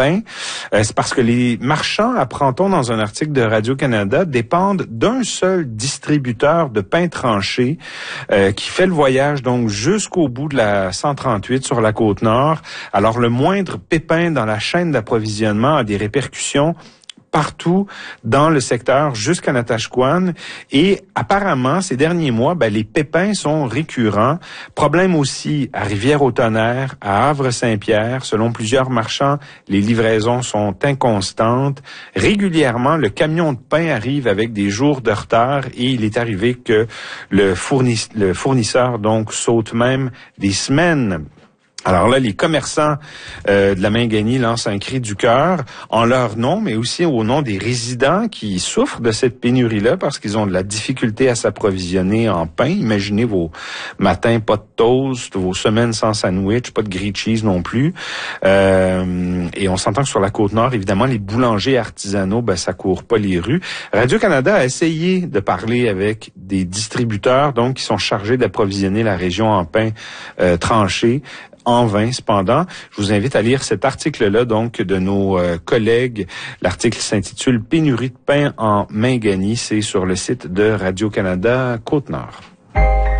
pain. C'est parce que les marchands, apprend-on dans un article de Radio-Canada, dépendent d'un seul distributeur de pain tranché qui fait le voyage donc jusqu'au bout de la 138 sur la Côte-Nord. Alors, le moindre pépin dans la chaîne d'approvisionnement a des répercussions partout dans le secteur jusqu'à Natashquan. Et apparemment, ces derniers mois, les pépins sont récurrents. Problème aussi à Rivière-au-Tonnerre, à Havre-Saint-Pierre. Selon plusieurs marchands, les livraisons sont inconstantes. Régulièrement, le camion de pain arrive avec des jours de retard et il est arrivé que le fournisseur donc saute même des semaines. Alors là, les commerçants de la Mingani lancent un cri du cœur en leur nom, mais aussi au nom des résidents qui souffrent de cette pénurie-là parce qu'ils ont de la difficulté à s'approvisionner en pain. Imaginez vos matins pas de toast, vos semaines sans sandwich, pas de grilled cheese non plus. Et on s'entend que sur la Côte-Nord, évidemment, les boulangers artisanaux, ça court pas les rues. Radio-Canada a essayé de parler avec des distributeurs, donc qui sont chargés d'approvisionner la région en pain tranché. En vain, cependant. Je vous invite à lire cet article-là, donc, de nos collègues. L'article s'intitule « Pénurie de pain en Mingani ». C'est sur le site de Radio-Canada Côte-Nord.